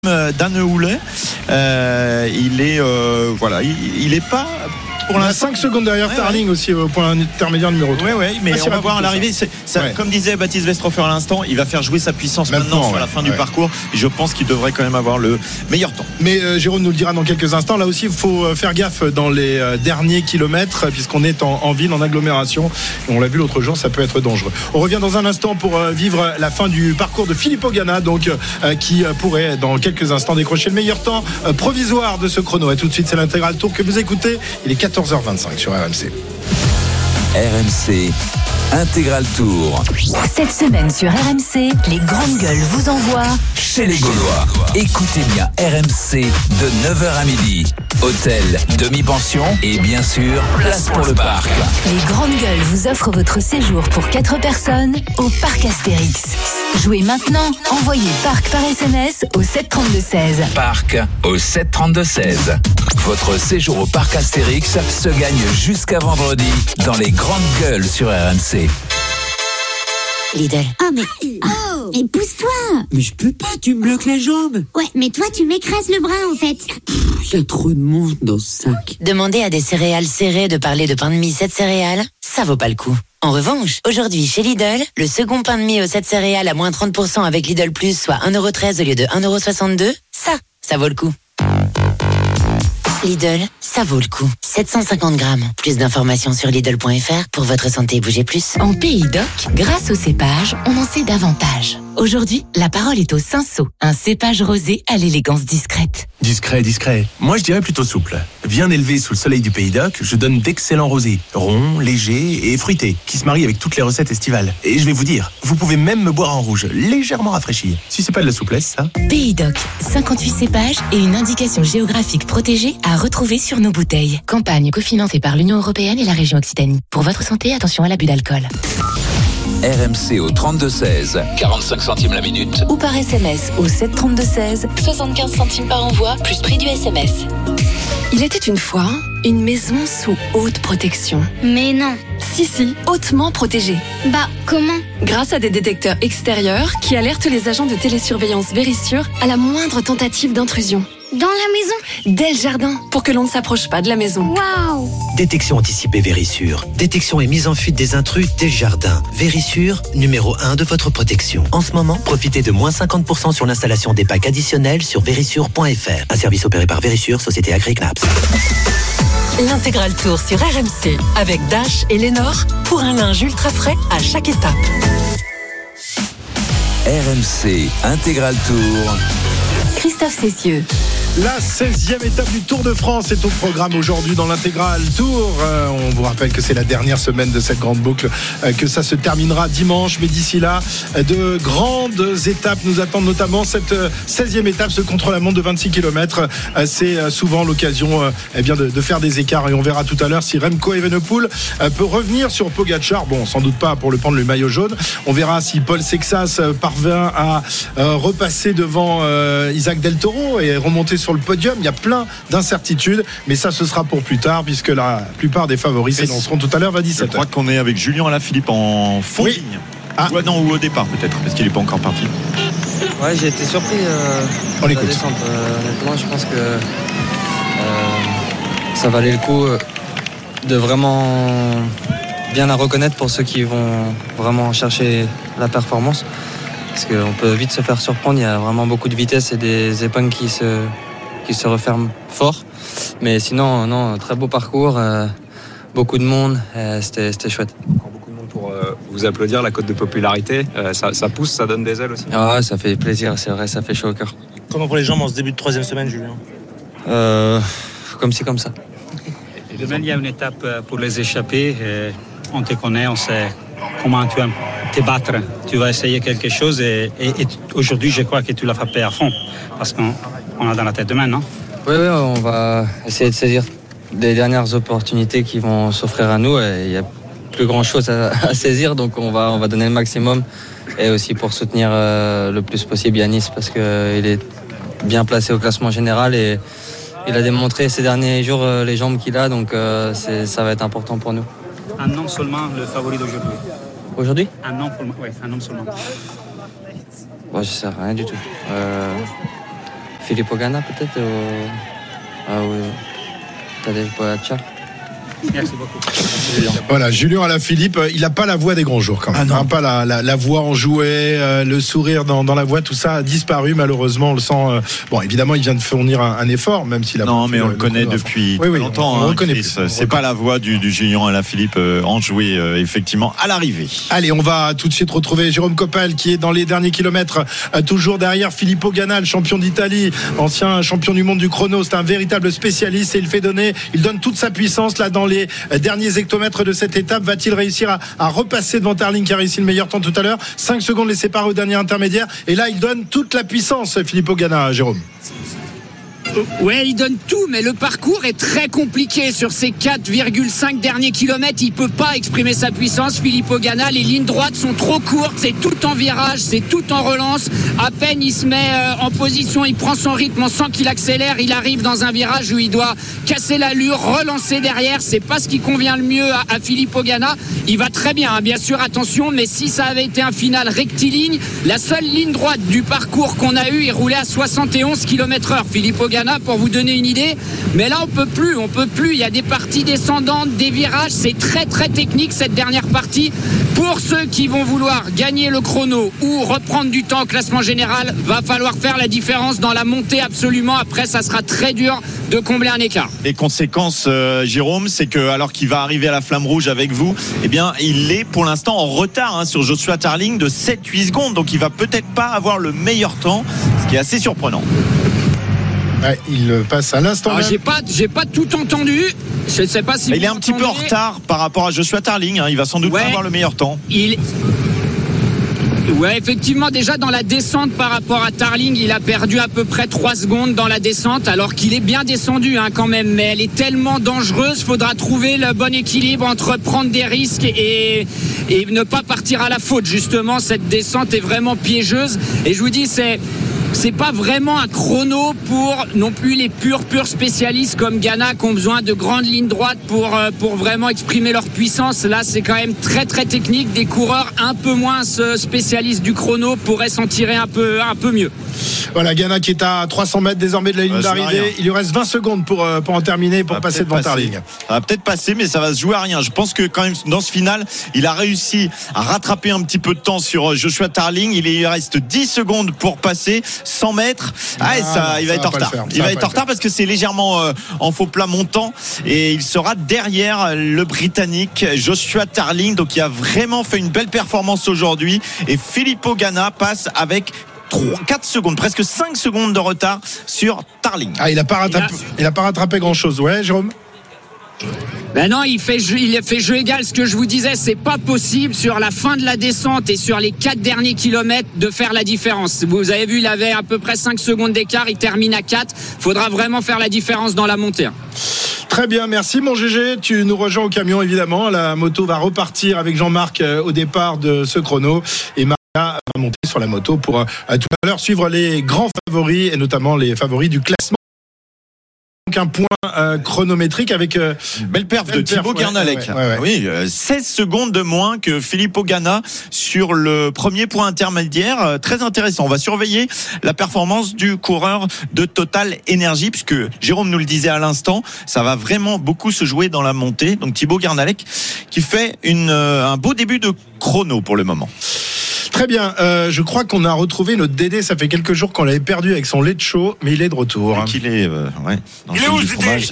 Danneoulet, il est pas pour l'instant 5 secondes derrière Tarling aussi au point intermédiaire numéro 3. Oui, mais on va voir à l'arrivée. Comme disait Baptiste Westrhofer à l'instant, il va faire jouer sa puissance maintenant sur la fin du parcours. Et je pense qu'il devrait quand même avoir le meilleur temps. Mais Jérôme nous le dira dans quelques instants. Là aussi, il faut faire gaffe dans les derniers kilomètres, puisqu'on est en ville, en agglomération. Et on l'a vu l'autre jour, ça peut être dangereux. On revient dans un instant pour vivre la fin du parcours de Filippo Ganna, donc qui pourrait dans quelques instants décrocher le meilleur temps provisoire de ce chrono. Et tout de suite, c'est l'intégral tour que vous écoutez. Il est 14h25 sur RMC. RMC Intégral Tour. Cette semaine sur RMC, les grandes gueules vous envoient chez les Gaulois. Écoutez bien RMC de 9h à midi. Hôtel, demi-pension et bien sûr, place pour le parc. Les grandes gueules vous offrent votre séjour pour 4 personnes au parc Astérix. Jouez maintenant, envoyez parc par SMS au 732-16. Parc au 732-16. Votre séjour au parc Astérix se gagne jusqu'à vendredi dans les grandes gueules sur RMC. Lidl. Mais pousse-toi. Mais je peux pas, tu me bloques les jambes. Ouais, mais toi tu m'écrases le bras en fait. Il y a trop de monde dans ce sac. Demander à des céréales serrées de parler de pain de mie 7 céréales, ça vaut pas le coup. En revanche, aujourd'hui chez Lidl, le second pain de mie aux 7 céréales à moins 30% avec Lidl Plus, soit 1,13€ au lieu de 1,62€, ça vaut le coup. Lidl, ça vaut le coup. 750 grammes. Plus d'informations sur Lidl.fr pour votre santé. Bougez plus. En Pays d'Oc, grâce au cépage, on en sait davantage. Aujourd'hui, la parole est au Cinsault, un cépage rosé à l'élégance discrète. Discret. Moi, je dirais plutôt souple. Bien élevé sous le soleil du Pays d'Oc, je donne d'excellents rosés, ronds, légers et fruités, qui se marient avec toutes les recettes estivales. Et je vais vous dire, vous pouvez même me boire en rouge, légèrement rafraîchi. Si c'est pas de la souplesse, ça. Pays d'Oc, 58 cépages et une indication géographique protégée à retrouver sur nos bouteilles. Campagne cofinancée par l'Union Européenne et la région Occitanie. Pour votre santé, attention à l'abus d'alcool. RMC au 32-16, 45 centimes la minute. Ou par SMS au 732-16, 75 centimes par envoi, plus prix du SMS. Il était une fois une maison sous haute protection. Mais non. Si, hautement protégée. Bah, comment ? Grâce à des détecteurs extérieurs qui alertent les agents de télésurveillance Vérissure à la moindre tentative d'intrusion. Dans la maison ? Dès le jardin, pour que l'on ne s'approche pas de la maison. Waouh ! Détection anticipée Vérissure. Détection et mise en fuite des intrus dès le jardin. Vérissure, numéro 1 de votre protection. En ce moment, profitez de moins 50% sur l'installation des packs additionnels sur vérissure.fr. Un service opéré par Vérissure, société Agri-Knaps. L'intégral tour sur RMC avec Dash et Lénore pour un linge ultra frais à chaque étape. RMC Intégral Tour. Christophe Cessieux. La 16e étape du Tour de France est au programme aujourd'hui dans l'intégral Tour. On vous rappelle que c'est la dernière semaine de cette grande boucle, que ça se terminera dimanche. Mais d'ici là, de grandes étapes nous attendent, notamment cette 16e étape, ce contre-la-montre de 26 km. C'est souvent l'occasion de faire des écarts. Et on verra tout à l'heure si Remco Evenepoel peut revenir sur Pogačar. Bon, sans doute pas pour le prendre le maillot jaune. On verra si Paul Sexas parvient à repasser devant Isaac Del Toro et remonter sur le podium. Il y a plein d'incertitudes, mais ça ce sera pour plus tard, puisque la plupart des favoris s'élanceront tout à l'heure à 17h. Je crois qu'on est avec Julien Alaphilippe en fond de ligne. Ou au départ peut-être, parce qu'il n'est pas encore parti. Ouais, j'ai été surpris on de l'écoute. la descente. Honnêtement, je pense que ça valait le coup de vraiment bien la reconnaître pour ceux qui vont vraiment chercher la performance. Parce qu'on peut vite se faire surprendre, il y a vraiment beaucoup de vitesse et des épingles qui se referment fort. Mais sinon, non, très beau parcours, beaucoup de monde, c'était chouette. Encore beaucoup de monde pour vous applaudir, la cote de popularité, ça pousse, ça donne des ailes aussi. Ah ouais, ça fait plaisir, c'est vrai, ça fait chaud au cœur. Comment vont les jambes en ce début de 3e semaine, Julien ? Comme ci, comme ça. Demain, il y a une étape pour les échappés. On te connaît, on sait comment tu aimes te battre. Tu vas essayer quelque chose et aujourd'hui, je crois que tu l'as frappé à fond parce qu'on a dans la tête demain, non ? Oui, on va essayer de saisir les dernières opportunités qui vont s'offrir à nous. Il n'y a plus grand-chose à saisir, donc on va donner le maximum. Et aussi pour soutenir le plus possible Yanis parce qu'il est bien placé au classement général et il a démontré ces derniers jours les jambes qu'il a, donc ça va être important pour nous. Un nom seulement, le favori d'aujourd'hui. Aujourd'hui ? Un nom seulement. Bon, je sais rien du tout. Filippo Ganna peut-être ou Tadej Pogačar. Merci beaucoup. Voilà, Julien Alaphilippe, il n'a pas la voix des grands jours quand même. Pas la voix enjouée, le sourire dans la voix, tout ça a disparu malheureusement. On le sent. Bon, évidemment, il vient de fournir un effort, même s'il a. Non, mais on le connaît depuis longtemps. On reconnaît. C'est pas la voix du Julien Alaphilippe enjouée effectivement à l'arrivée. Allez, on va tout de suite retrouver Jérôme Coppel qui est dans les derniers kilomètres, toujours derrière Filippo Ganna, le champion d'Italie, ancien champion du monde du chrono. C'est un véritable spécialiste et il donne toute sa puissance là dans les derniers hectomètres de cette étape. Va-t-il réussir à repasser devant Tarling qui a réussi le meilleur temps tout à l'heure? 5 secondes les séparent au dernier intermédiaire et là il donne toute la puissance, Filippo Ganna. Jérôme. Ouais, il donne tout, mais le parcours est très compliqué sur ces 4,5 derniers kilomètres. Il peut pas exprimer sa puissance, Filippo Ganna. Les lignes droites sont trop courtes, c'est tout en virage, c'est tout en relance. À peine il se met en position, il prend son rythme, on sent qu'il accélère. Il arrive dans un virage où il doit casser l'allure, relancer derrière. C'est pas ce qui convient le mieux à Filippo Ganna. Il va très bien, bien sûr, attention, mais si ça avait été un final rectiligne, la seule ligne droite du parcours qu'on a eu, il roulait à 71 km/h. Filippo Ganna, pour vous donner une idée, mais là on peut plus, il y a des parties descendantes, des virages, c'est très très technique cette dernière partie. Pour ceux qui vont vouloir gagner le chrono ou reprendre du temps au classement général, va falloir faire la différence dans la montée absolument, après ça sera très dur de combler un écart. Les conséquences, Jérôme, c'est que alors qu'il va arriver à la flamme rouge avec vous, eh bien il est pour l'instant en retard sur Joshua Tarling de 7-8 secondes, donc il va peut-être pas avoir le meilleur temps, ce qui est assez surprenant. Ouais, il passe à l'instant même. J'ai pas tout entendu. Je ne sais pas si il est un petit peu en retard par rapport à Joshua Tarling. Il va sans doute pas avoir le meilleur temps. Ouais, effectivement, déjà dans la descente par rapport à Tarling, il a perdu à peu près 3 secondes dans la descente, alors qu'il est bien descendu quand même. Mais elle est tellement dangereuse, faudra trouver le bon équilibre entre prendre des risques et ne pas partir à la faute. Justement, cette descente est vraiment piégeuse. Et je vous dis, c'est pas vraiment un chrono pour non plus les purs spécialistes comme Ganna qui ont besoin de grandes lignes droites pour vraiment exprimer leur puissance. Là, c'est quand même très très technique. Des coureurs un peu moins spécialistes du chrono pourraient s'en tirer un peu mieux. Voilà, Ganna qui est à 300 mètres désormais de la ligne d'arrivée. Il lui reste 20 secondes pour en terminer, pour passer devant Tarling. Ça va peut-être passer, mais ça va se jouer à rien. Je pense que quand même dans ce final, il a réussi à rattraper un petit peu de temps sur Joshua Tarling. Il lui reste 10 secondes pour passer 100 mètres. Il va être en retard. Il va être en retard parce que c'est légèrement en faux plat montant et il sera derrière le Britannique Joshua Tarling. Donc il a vraiment fait une belle performance aujourd'hui et Filippo Ganna passe avec 4 secondes, presque 5 secondes de retard sur Tarling. Il n'a pas rattrapé grand chose, ouais, Jérôme? Ben non, il fait jeu égal. Ce que je vous disais, c'est pas possible sur la fin de la descente et sur les 4 derniers kilomètres de faire la différence. Vous avez vu, il avait à peu près 5 secondes d'écart, il termine à 4. Faudra vraiment faire la différence dans la montée. Très bien, merci mon GG. Tu nous rejoins au camion évidemment. La moto va repartir avec Jean-Marc au départ de ce chrono et Maria va monter sur la moto pour tout à l'heure suivre les grands favoris et notamment les favoris du classement. Un point chronométrique avec belle perf de Thibaut Guernalec. Oui, 16 secondes de moins que Filippo Ganna sur le premier point intermédiaire. Très intéressant. On va surveiller la performance du coureur de Total Energy puisque Jérôme nous le disait à l'instant, ça va vraiment beaucoup se jouer dans la montée. Donc Thibaut Guernalec qui fait un beau début de chrono pour le moment. Très bien, je crois qu'on a retrouvé notre Dédé. Ça fait quelques jours qu'on l'avait perdu avec son lait de chaud, mais il est de retour. Donc il est dans il est où le fromage.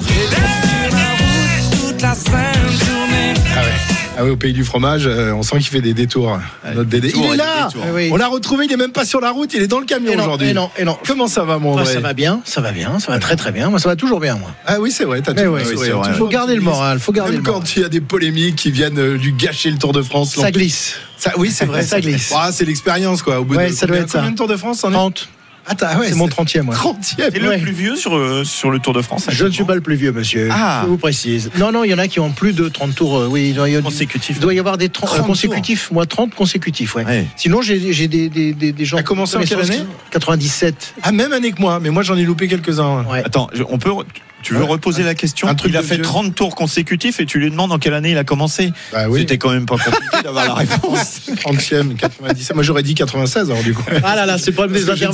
Ah oui, au pays du fromage, on sent qu'il fait des détours. Notre Dédé, il est là. On l'a retrouvé, il est même pas sur la route, il est dans le camion aujourd'hui. Et non. Comment ça va, mon André? Ça va bien, ça va très très bien. Moi, ça va toujours bien, moi. Ah oui, c'est vrai. Il faut garder le moral. Même quand il y a des polémiques qui viennent lui gâcher le Tour de France. Ça glisse. Oui, c'est vrai. Ça glisse. C'est l'expérience, quoi. Au bout de ça doit être ça. Combien de Tour de France 30. C'est mon 30e. 30e. C'est le plus vieux sur le Tour de France. Je ne suis pas le plus vieux, monsieur. Je vous précise. Non, il y en a qui ont plus de 30 tours. Oui, consécutifs. Il doit y avoir des 30 consécutifs. Moi, 30 consécutifs. Ouais. Sinon, j'ai des gens. Tu as commencé en quelle année? 97. Même année que moi, mais moi j'en ai loupé quelques-uns. Ouais. Attends, tu veux reposer la question? Il a fait 30 tours consécutifs et tu lui demandes en quelle année il a commencé. C'était quand même pas compliqué d'avoir la réponse. 30e, 97. Moi j'aurais dit 96 alors du coup. Ah là là, c'est pas des intervalles. Tu sais.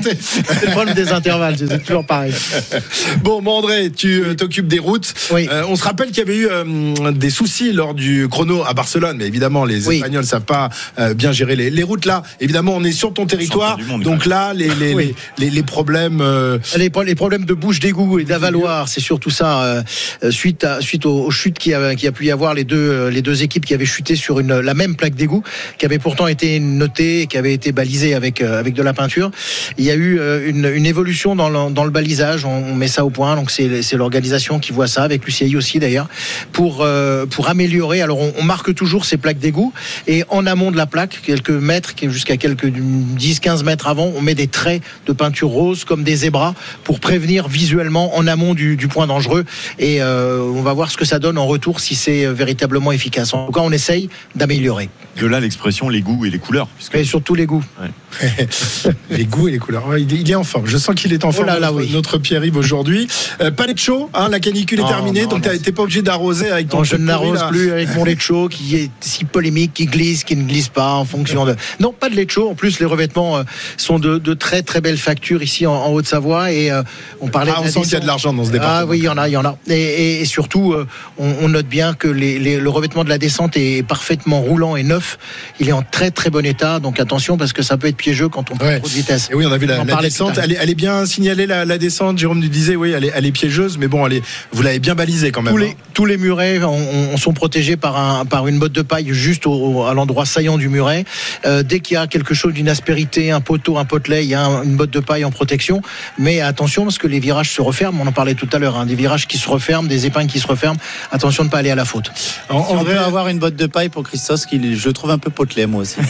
raté. C'est le problème des intervalles, c'est toujours pareil. Bon, André, tu t'occupes des routes. Oui. On se rappelle qu'il y avait eu des soucis lors du chrono à Barcelone, mais évidemment, les Espagnols savent pas bien gérer les routes. Là, évidemment, on est sur ton territoire, donc là, les problèmes... Les problèmes de bouche d'égout et d'avaloir, c'est surtout ça, suite aux chutes qu'il y a pu y avoir, les deux équipes qui avaient chuté sur la même plaque d'égout, qui avait pourtant été notée, qui avait été balisée avec de la peinture. Il y a eu une évolution dans le balisage, on met ça au point, donc c'est l'organisation qui voit ça, avec l'UCI aussi d'ailleurs, pour améliorer. Alors on marque toujours ces plaques d'égout, et en amont de la plaque, quelques mètres, jusqu'à quelques 10-15 mètres avant, on met des traits de peinture rose comme des zébras pour prévenir visuellement en amont du point dangereux, et on va voir ce que ça donne en retour, si c'est véritablement efficace. En tout cas, on essaye d'améliorer. De là l'expression les goûts et les couleurs. Et surtout les goûts. Ouais. Les goûts et les couleurs. Il est en forme. Je sens qu'il est en forme. Notre Pierre-Yves aujourd'hui. Pas lait de chaud, la canicule est terminée, donc t'es pas obligé d'arroser avec ton. Non, je ne n'arrose plus avec mon lait de chaud qui est si polémique, qui glisse, qui ne glisse pas en fonction de. Non, pas de lait de chaud. En plus, les revêtements sont de très très belles factures ici en Haute-Savoie, et on parlait. On sent qu'il y a de l'argent dans ce département. Ah oui, il y en a. Et surtout, on note bien que le revêtement de la descente est parfaitement roulant et neuf. Il est en très très bon état, donc attention, parce que ça peut être piégeux quand on prend trop de vitesse. Et oui, on a vu la descente, elle est bien signalée, la descente. Jérôme nous disait, oui, elle est piégeuse, mais bon, vous l'avez bien balisée quand même. Tous les murets sont protégés par une botte de paille juste à l'endroit saillant du muret. Dès qu'il y a quelque chose d'une aspérité, un poteau, un potelet, il y a une botte de paille en protection. Mais attention, parce que les virages se referment, on en parlait tout à l'heure, des virages qui se referment, des épingles qui se referment. Attention de ne pas aller à la faute. On devrait avoir une botte de paille pour Christos, qui je trouve un peu potelet, moi aussi.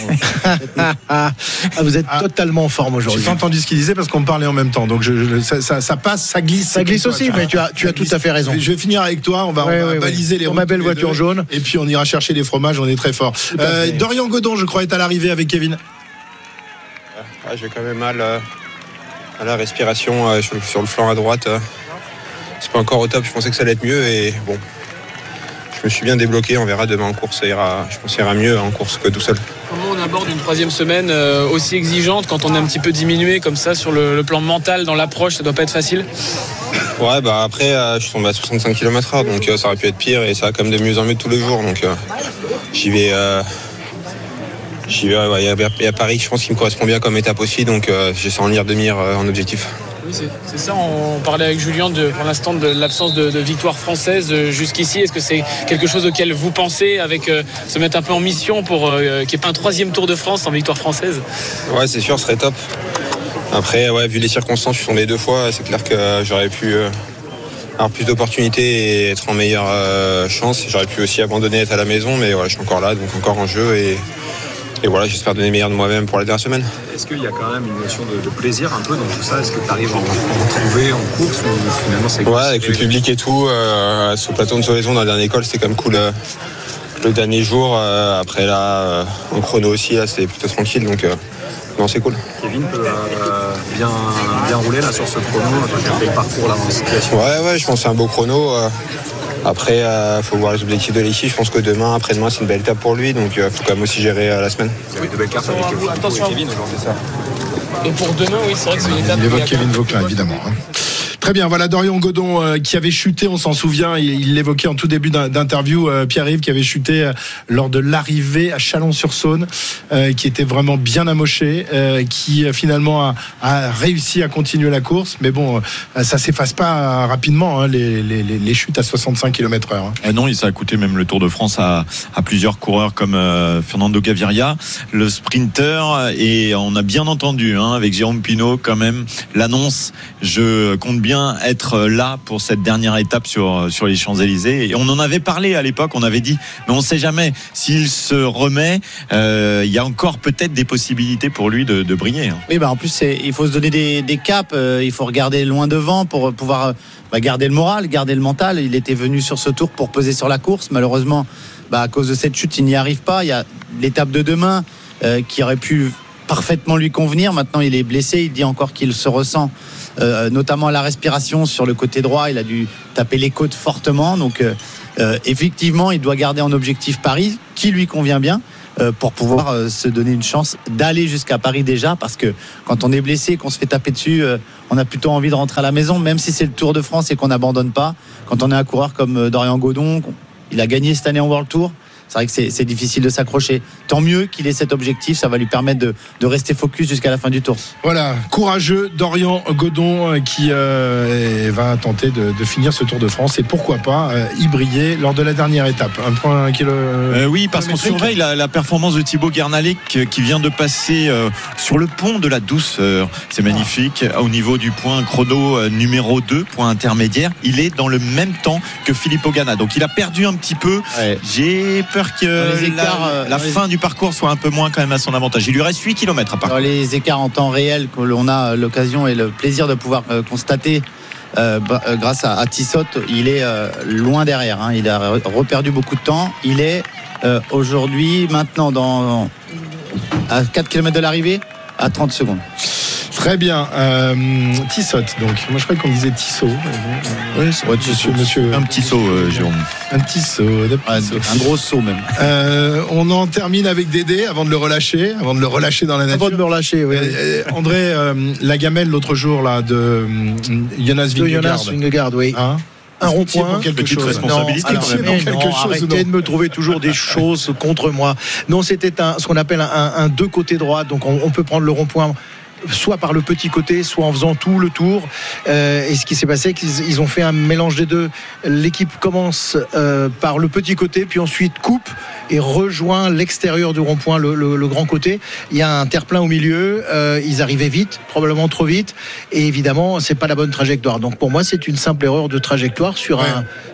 Vous êtes totalement en forme aujourd'hui. J'ai pas entendu ce qu'il disait parce qu'on parlait en même temps, donc ça passe, ça glisse. Ça glisse aussi, mais tu as tout à fait raison. Je vais finir avec toi, on va baliser les routes. Ma belle voiture jaune. Et puis on ira chercher les fromages, on est très fort. Dorian Godon, je crois, est à l'arrivée avec Kevin. J'ai quand même mal à la respiration sur le flanc à droite. C'est pas encore au top, je pensais que ça allait être mieux, et bon, je me suis bien débloqué. On verra demain en course, je pense ça ira mieux en course que tout seul. Comment on aborde une troisième semaine aussi exigeante quand on est un petit peu diminué comme ça sur le plan mental dans l'approche? Ça doit pas être facile. Ouais, après je suis tombé à 65 km/h, donc ça aurait pu être pire, et ça va quand même de mieux en mieux tous les jours, donc j'y vais. Il y a Paris, je pense, qui me correspond bien comme étape aussi, donc j'essaie en de mire en objectif. Oui, c'est ça, on parlait avec Julien pour l'instant de l'absence de victoire française jusqu'ici. Est-ce que c'est quelque chose auquel vous pensez, avec se mettre un peu en mission pour qu'il n'y ait pas un troisième Tour de France sans victoire française? Ouais, c'est sûr, ce serait top. Après, vu les circonstances, je suis tombé 2 fois, c'est clair que j'aurais pu avoir plus d'opportunités et être en meilleure chance. J'aurais pu aussi abandonner, être à la maison, mais voilà, je suis encore là, donc encore en jeu, et voilà, j'espère donner le meilleur de moi-même pour la dernière semaine. Est-ce qu'il y a quand même une notion de plaisir un peu dans tout ça? Est-ce que tu arrives à en trouver en course, ou finalement c'est... Ouais, avec le public et tout, sur le plateau de Solaison dans la dernière école, c'était quand même cool. Le dernier jour, après là, en chrono aussi, là, c'était plutôt tranquille, donc non, c'est cool. Kevin peut bien rouler là sur ce chrono, tu as fait le parcours là dans la situation. Ouais, je pense que c'est un beau chrono. Après, il faut voir les objectifs de l'équipe. Je pense que demain, après-demain, c'est une belle étape pour lui. Donc, il faut quand même aussi gérer la semaine. Vous avez de belles cartes avec Kevin aujourd'hui, ça. Et pour demain, oui, c'est vrai que c'est une étape. Il évoque Kevin Vauquelin, évidemment. Très bien, voilà Dorian Godon qui avait chuté, on s'en souvient, il l'évoquait en tout début d'interview, Pierre-Yves, qui avait chuté lors de l'arrivée à Chalon-sur-Saône, qui était vraiment bien amoché, qui finalement a réussi à continuer la course, mais bon, ça s'efface pas rapidement, les chutes à 65 km/h. Non, ça a coûté même le Tour de France à plusieurs coureurs comme Fernando Gaviria, le sprinter, et on a bien entendu avec Jérôme Pinault quand même l'annonce, je compte bien être là pour cette dernière étape sur les Champs-Élysées, et on en avait parlé à l'époque, on avait dit mais on ne sait jamais s'il se remet, il y a encore peut-être des possibilités pour lui de briller. Oui, en plus il faut se donner des caps, il faut regarder loin devant pour pouvoir garder le moral, garder le mental. Il était venu sur ce tour pour peser sur la course, malheureusement à cause de cette chute il n'y arrive pas. Il y a l'étape de demain qui aurait pu parfaitement lui convenir. Maintenant il est blessé, il dit encore qu'il se ressent notamment à la respiration sur le côté droit, il a dû taper les côtes fortement, donc effectivement il doit garder en objectif Paris qui lui convient bien. pour pouvoir se donner une chance d'aller jusqu'à Paris déjà, parce que quand on est blessé, qu'on se fait taper dessus, on a plutôt envie de rentrer à la maison, même si c'est le Tour de France et qu'on n'abandonne pas. Quand on est un coureur comme Dorian Godon, il a gagné cette année en World Tour. C'est vrai que c'est difficile de s'accrocher. Tant mieux qu'il ait cet objectif, ça va lui permettre de rester focus jusqu'à la fin du tour. Voilà, courageux Dorian Godon qui va tenter de finir ce Tour de France et pourquoi pas y briller lors de la dernière étape. Un point oui, parce qu'on surveille la performance de Thibaut Guernalec qui vient de passer sur le pont de la Douceur. C'est magnifique. Au niveau du point chrono numéro 2, point intermédiaire, il est dans le même temps que Filippo Ganna. Donc il a perdu un petit peu. Ouais. J'ai peur que la fin du parcours soit un peu moins quand même à son avantage. Il lui reste 8 km à parcourir. Les écarts en temps réel que l'on a l'occasion et le plaisir de pouvoir constater grâce à Tissot, il est loin derrière. Il a reperdu beaucoup de temps. Il est aujourd'hui, maintenant, à 4 km de l'arrivée, à 30 secondes. Très bien. Tissot, donc. Moi, je croyais qu'on disait Tissot. Oui, c'est monsieur. Un petit saut, Jérôme. Un petit saut. Un gros saut, même. On en termine avec Dédé avant de le relâcher dans la nature. Avant de me relâcher, oui. André, la gamelle l'autre jour, là, de Jonas Vingegaard, oui. Hein, un rond-point, quelque chose. Responsabilité. Arrêtez de me trouver toujours des choses contre moi. Non, c'était ce qu'on appelle un deux côtés droit. Donc, on peut prendre le rond-point soit par le petit côté, soit en faisant tout le tour. Et ce qui s'est passé, qu'ils ont fait un mélange des deux. L'équipe commence par le petit côté, puis ensuite coupe et rejoint l'extérieur du rond-point, le grand côté. Il y a un terre-plein au milieu. Ils arrivaient vite, probablement trop vite. Et évidemment, c'est pas la bonne trajectoire. Donc pour moi, c'est une simple erreur de trajectoire sur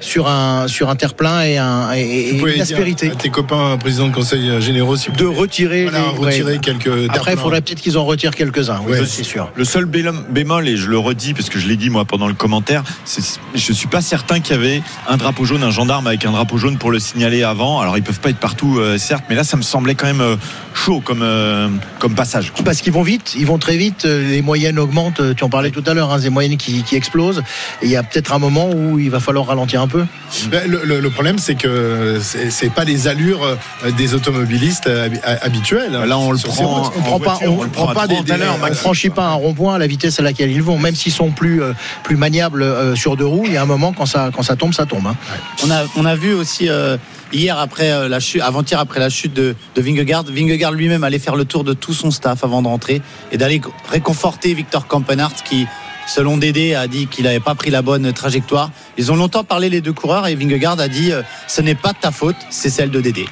un terre-plein et une aspérité. À tes copains, président de conseil généraux, de retirer, quelques terre-pleins. Après, il faudrait peut-être qu'ils en retirent quelques-uns. Oui, c'est sûr. Le seul bémol, et je le redis parce que je l'ai dit moi pendant le commentaire, je suis pas certain qu'il y avait un drapeau jaune, un gendarme avec un drapeau jaune pour le signaler avant. Alors ils peuvent pas être partout, certes, mais là ça me semblait quand même chaud comme passage. Parce qu'ils vont vite, ils vont très vite. Les moyennes augmentent. Tu en parlais tout à l'heure, des moyennes qui explosent. Et il y a peut-être un moment où il va falloir ralentir un peu. Le problème, c'est que c'est pas les allures des automobilistes habituels. Là, on le prend pas des on ne franchit pas un rond-point à la vitesse à laquelle ils vont, même s'ils sont plus maniables sur deux roues. Il y a un moment quand ça tombe, ça tombe. On a vu aussi hier après la chute, avant-hier après la chute de Vingegaard lui-même allait faire le tour de tout son staff avant de rentrer et d'aller réconforter Victor Kampenhardt qui, selon Dédé, a dit qu'il n'avait pas pris la bonne trajectoire. Ils ont longtemps parlé les deux coureurs et Vingegaard a dit ce n'est pas de ta faute, c'est celle de Dédé.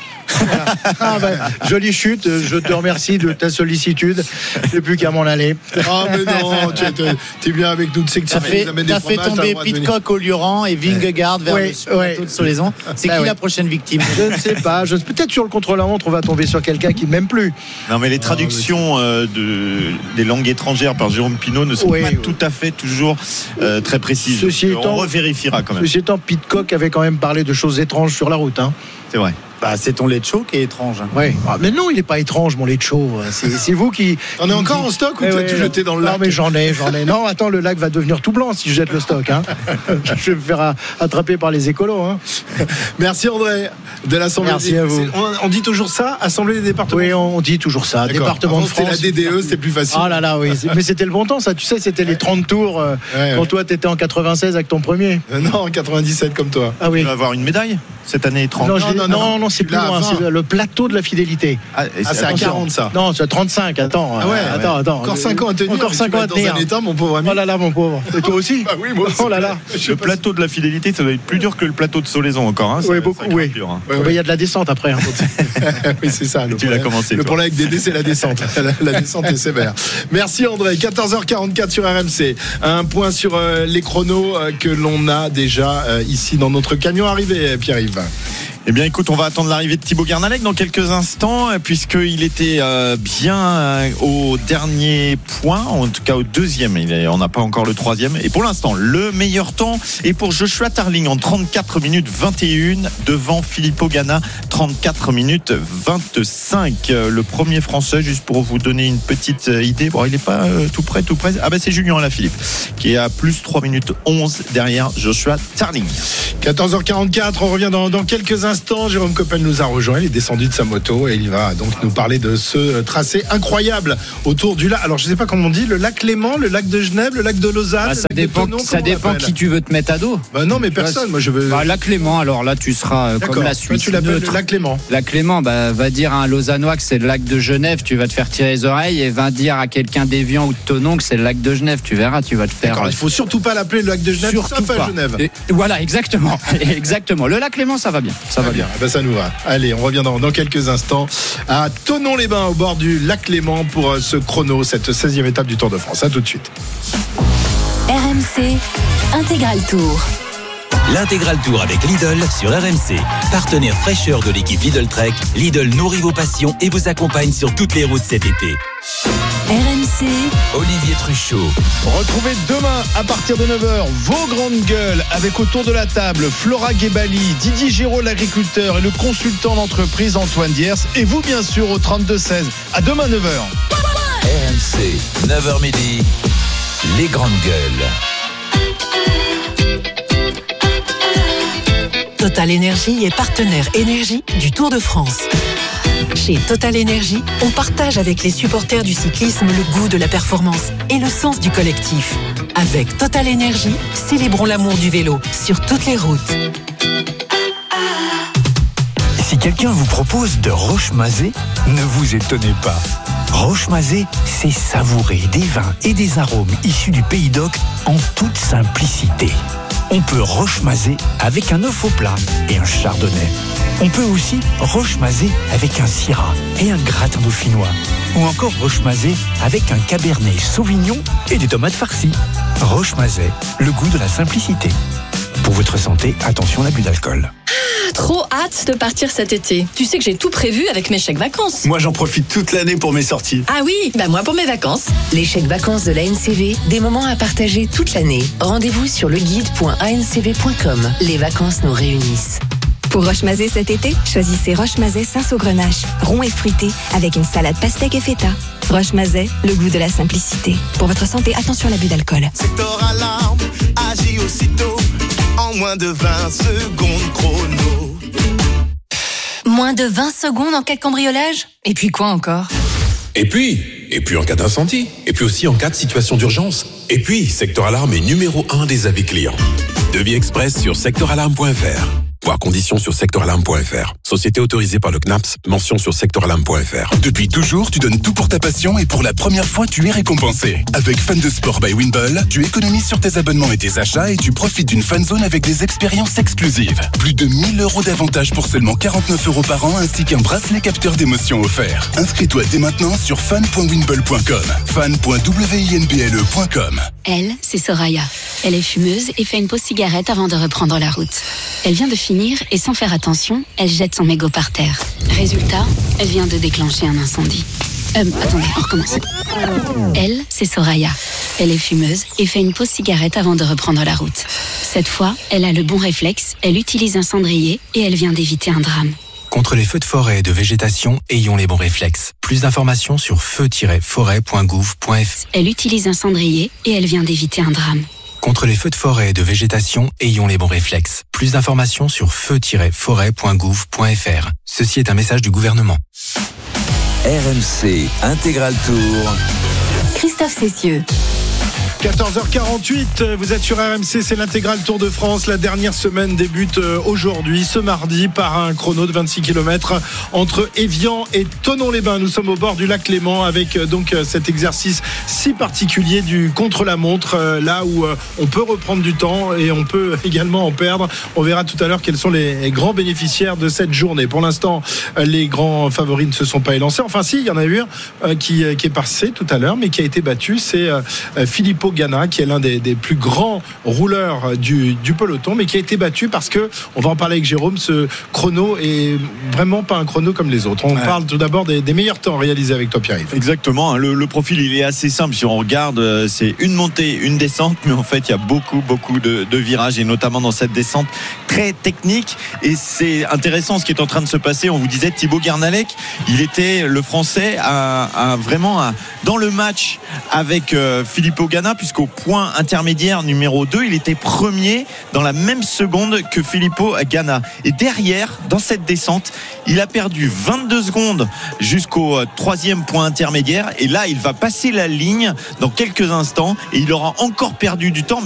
Voilà. Jolie chute, je te remercie de ta sollicitude. J'ai plus qu'à m'en aller. Mais non, tu es bien avec nous. Tu sais que t'as fait tomber Pidcock au Lioran et Vingegaard vers le plateau de Solaison. C'est qui la prochaine victime? Je ne sais pas. Peut-être sur le contre-la-montre, on va tomber sur quelqu'un qui ne m'aime plus. Non, mais les traductions des langues étrangères par Jérôme Pinault ne sont pas tout à fait toujours très précises. On revérifiera quand même. Ceci étant, Pidcock avait quand même parlé de choses étranges sur la route. C'est vrai. C'est ton Leccio qui est étrange. Oui. Mais non, il n'est pas étrange, mon Leccio. C'est vous qui. On est encore en stock ou tu as tout jeté dans le lac? Non, mais j'en ai. Non, attends, le lac va devenir tout blanc si je jette le stock. Je vais me faire attraper par les écolos. Merci André de l'Assemblée. Merci à vous. On dit toujours ça, Assemblée des départements. Oui, on dit toujours ça. D'accord. Département de France. C'était la DDE, c'était plus facile. Ah là là, oui. Mais c'était le bon temps, ça. Tu sais, c'était les 30 tours. Quand toi, t'étais en 96 avec ton premier. Non, en 97 comme toi. Ah oui. Tu vas avoir une médaille cette année 30. Non, c'est plus loin. C'est le plateau de la fidélité. C'est à 40 ça. Non, c'est à 35. Attends. Attends. Encore 5 ans à tenir. Encore 5 ans à tenir. Dans un état, mon pauvre ami. Oh là là, mon pauvre. Et toi aussi? Oui, moi aussi. Oh là là. Le plateau de la fidélité, ça doit être plus dur que le plateau de Solaison encore. Oui, beaucoup. Oui. Il y a de la descente après. Oui, c'est ça. Tu l'as commencé. Le problème avec Dédé, c'est la descente. La descente est sévère. Merci André. 14h44 sur RMC. Un point sur les chronos que l'on a déjà ici dans notre camion arrivé, Pierre-Yves. Eh bien écoute, on va attendre l'arrivée de Thibaut Guernalec dans quelques instants, puisqu'il était bien au dernier point, en tout cas au deuxième. On n'a pas encore le troisième. Et pour l'instant, le meilleur temps est pour Joshua Tarling en 34 minutes 21 devant Filippo Ganna 34 minutes 25. Le premier français, juste pour vous donner une petite idée. Bon, il n'est pas tout près. Ah ben c'est Julien Alaphilippe qui est à plus 3 minutes 11 derrière Joshua Tarling. 14h44, on revient dans quelques instants l'instant, Jérôme Coppel nous a rejoint. Il est descendu de sa moto et il va donc nous parler de ce tracé incroyable autour du lac. Alors, je ne sais pas comment on dit, le lac Léman, le lac de Genève, le lac de Lausanne. Ça dépend qui tu veux te mettre à dos. Non, mais personne. Moi, je veux. Lac Léman, alors là, tu seras comme la Suisse. Toi, tu l'appelles le lac Léman. Lac Léman, va dire à un Lausannois que c'est le lac de Genève, tu vas te faire tirer les oreilles, et va dire à quelqu'un d'Évian ou de Thonon que c'est le lac de Genève. Tu verras, tu vas te faire. D'accord, il faut surtout pas l'appeler le lac de Genève, sauf à Genève. Voilà, exactement. Exactement. Le lac Léman, ça va bien. Ça va bien. Ça nous va. Allez, on revient dans quelques instants à Thonon-les-Bains, au bord du lac Léman, pour ce chrono, cette 16e étape du Tour de France. À tout de suite. RMC Intégral Tour. L'Intégral Tour avec Lidl sur RMC. Partenaire fraîcheur de l'équipe Lidl Trek, Lidl nourrit vos passions et vous accompagne sur toutes les routes cet été. RMC Olivier Truchot. Retrouvez demain à partir de 9h vos grandes gueules avec autour de la table Flora Guébali, Didier Giraud l'agriculteur et le consultant d'entreprise Antoine Diers, et vous bien sûr au 32-16. À demain 9h. RMC, 9h midi, les grandes gueules. Total Énergie est partenaire énergie du Tour de France. Chez Total Énergie, on partage avec les supporters du cyclisme le goût de la performance et le sens du collectif. Avec Total Énergie, célébrons l'amour du vélo sur toutes les routes. Si quelqu'un vous propose de Roche-Mazet, ne vous étonnez pas. Roche-Mazet, c'est savourer des vins et des arômes issus du Pays d'Oc en toute simplicité. On peut Roche-Mazet avec un œuf au plat et un chardonnay. On peut aussi Roche-Mazet avec un syrah et un gratin dauphinois. Ou encore Roche-Mazet avec un cabernet sauvignon et des tomates farcies. Roche-Mazet, le goût de la simplicité. Pour votre santé, attention à l'abus d'alcool. Trop hâte de partir cet été. Tu sais que j'ai tout prévu avec mes chèques vacances. Moi, j'en profite toute l'année pour mes sorties. Ah oui, moi pour mes vacances. Les chèques vacances de l'ANCV, des moments à partager toute l'année. Rendez-vous sur leguide.ancv.com. Les vacances nous réunissent. Pour Roche-Mazet cet été, choisissez Roche-Mazet Saint-Saugrenache, rond et fruité, avec une salade pastèque et feta. Roche-Mazet, le goût de la simplicité. Pour votre santé, attention à l'abus d'alcool. Secteur Alarme, agit aussitôt, en moins de 20 secondes chrono. Moins de 20 secondes en cas de cambriolage ? Et puis quoi encore ? Et puis en cas d'incendie. Et puis aussi en cas de situation d'urgence. Et puis, Secteur Alarme est numéro 1 des avis clients. Devis express sur secteuralarme.fr. Voir conditions sur secteuralarme.fr. Société autorisée par le CNAPS, mention sur secteuralarme.fr. Depuis toujours, tu donnes tout pour ta passion et pour la première fois, tu es récompensé. Avec Fan de Sport by Winball, tu économises sur tes abonnements et tes achats et tu profites d'une fan zone avec des expériences exclusives. Plus de 1000 € d'avantages pour seulement 49 € par an ainsi qu'un bracelet capteur d'émotions offert. Inscris-toi dès maintenant sur fan.winball.com. fan.winblle.com. Elle, c'est Soraya. Elle est fumeuse et fait une pause cigarette avant de reprendre la route. Elle vient de finir et sans faire attention, elle jette son mégot par terre. Résultat, elle vient de déclencher un incendie. Attendez, on recommence. Elle, c'est Soraya. Elle est fumeuse et fait une pause cigarette avant de reprendre la route. Cette fois, elle a le bon réflexe, elle utilise un cendrier et elle vient d'éviter un drame. Contre les feux de forêt et de végétation, ayons les bons réflexes. Plus d'informations sur feu-forêt.gouv.fr. Elle utilise un cendrier et elle vient d'éviter un drame. Contre les feux de forêt et de végétation, ayons les bons réflexes. Plus d'informations sur feu-forêt.gouv.fr. Ceci est un message du gouvernement. RMC Intégral Tour. Christophe Cessieux. 14h48, vous êtes sur RMC, c'est l'intégral Tour de France. La dernière semaine débute aujourd'hui, ce mardi, par un chrono de 26 km entre Évian et Thonon-les-Bains. Nous sommes au bord du lac Léman avec donc cet exercice si particulier du contre-la-montre, là où on peut reprendre du temps et on peut également en perdre. On verra tout à l'heure quels sont les grands bénéficiaires de cette journée. Pour l'instant, les grands favoris ne se sont pas élancés. Enfin si, il y en a eu un qui est passé tout à l'heure, mais qui a été battu. C'est Filippo Ganna, qui est l'un des plus grands rouleurs du peloton, mais qui a été battu parce que, on va en parler avec Jérôme, ce chrono est vraiment pas un chrono comme les autres. On parle tout d'abord des meilleurs temps réalisés avec toi, Pierre-Yves. Exactement, le profil il est assez simple. Si on regarde, c'est une montée, une descente, mais en fait il y a beaucoup de virages, et notamment dans cette descente très technique. Et c'est intéressant ce qui est en train de se passer. On vous disait Thibaut Guernalec, il était le Français vraiment dans le match avec Filippo Ganna, puisqu'au point intermédiaire numéro 2, il était premier dans la même seconde que Filippo Ganna. Et derrière, dans cette descente, il a perdu 22 secondes jusqu'au 3e point intermédiaire. Et là, il va passer la ligne dans quelques instants et il aura encore perdu du temps.